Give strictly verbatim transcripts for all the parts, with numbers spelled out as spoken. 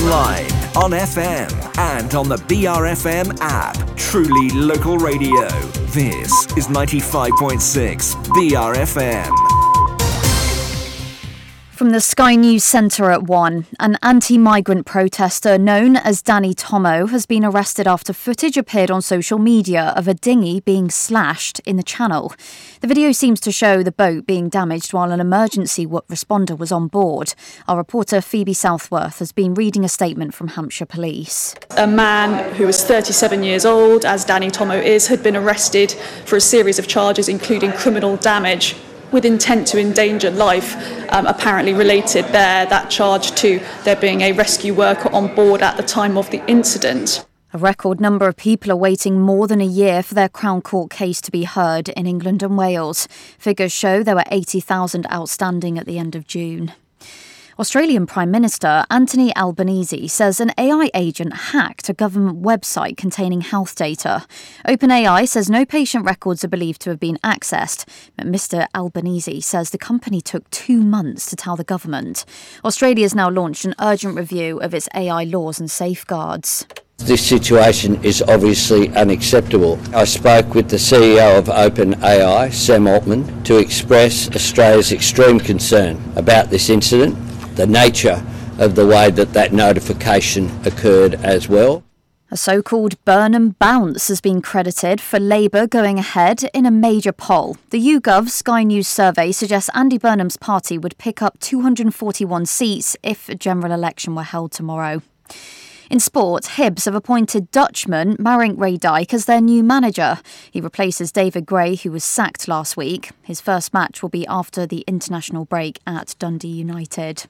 online, on F M, and on the B R F M app. Truly local radio. This is ninety-five point six B R F M. From the Sky News Centre at one, an anti-migrant protester known as Danny Tomo has been arrested after footage appeared on social media of a dinghy being slashed in the channel. The video seems to show the boat being damaged while an emergency responder was on board. Our reporter Phoebe Southworth has been reading a statement from Hampshire Police. A man who was thirty-seven years old, as Danny Tomo is, had been arrested for a series of charges including criminal damage with intent to endanger life, um, apparently related there, that charge to there being a rescue worker on board at the time of the incident. A record number of people are waiting more than a year for their Crown Court case to be heard in England and Wales. Figures show there were eighty thousand outstanding at the end of June. Australian Prime Minister Anthony Albanese says an A I agent hacked a government website containing health data. OpenAI says no patient records are believed to have been accessed, but Mr Albanese says the company took two months to tell the government. Australia has now launched an urgent review of its A I laws and safeguards. This situation is obviously unacceptable. I spoke with the C E O of OpenAI, Sam Altman, to express Australia's extreme concern about this incident, the nature of the way that that notification occurred as well. A so-called Burnham bounce has been credited for Labour going ahead in a major poll. The YouGov Sky News survey suggests Andy Burnham's party would pick up two hundred forty-one seats if a general election were held tomorrow. In sport, Hibs have appointed Dutchman Marink Reydijk as their new manager. He replaces David Gray, who was sacked last week. His first match will be after the international break at Dundee United.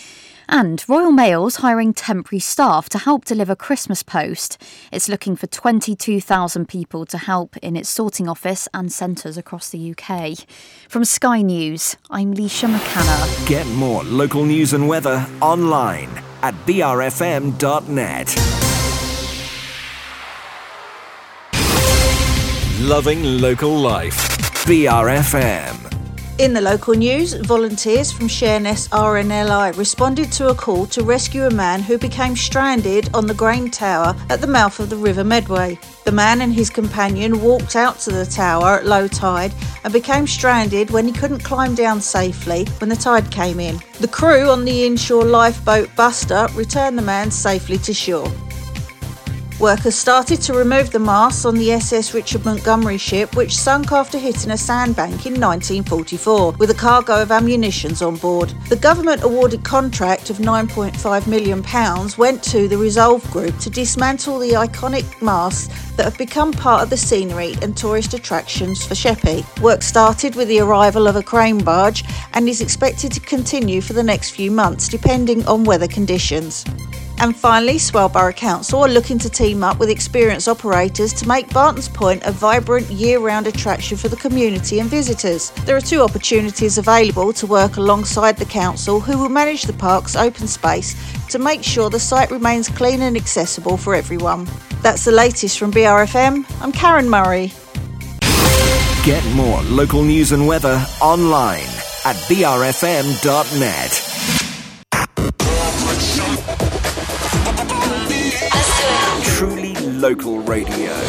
And Royal Mail's hiring temporary staff to help deliver Christmas post. It's looking for twenty-two thousand people to help in its sorting office and centres across the U K. From Sky News, I'm Leisha McCanna. Get more local news and weather online at b r f m dot net. Loving local life. B R F M. In the local news, volunteers from Sheerness R N L I responded to a call to rescue a man who became stranded on the Grain Tower at the mouth of the River Medway. The man and his companion walked out to the tower at low tide and became stranded when he couldn't climb down safely when the tide came in. The crew on the inshore lifeboat Buster returned the man safely to shore. Workers started to remove the masts on the S S Richard Montgomery ship, which sunk after hitting a sandbank in nineteen forty-four, with a cargo of ammunitions on board. The government-awarded contract of nine point five million pounds went to the Resolve Group to dismantle the iconic masts that have become part of the scenery and tourist attractions for Sheppey. Work started with the arrival of a crane barge and is expected to continue for the next few months, depending on weather conditions. And finally, Swale Borough Council are looking to team up with experienced operators to make Barton's Point a vibrant year-round attraction for the community and visitors. There are two opportunities available to work alongside the council, who will manage the park's open space to make sure the site remains clean and accessible for everyone. That's the latest from B R F M. I'm Karen Murray. Get more local news and weather online at b r f m dot net. Truly local radio.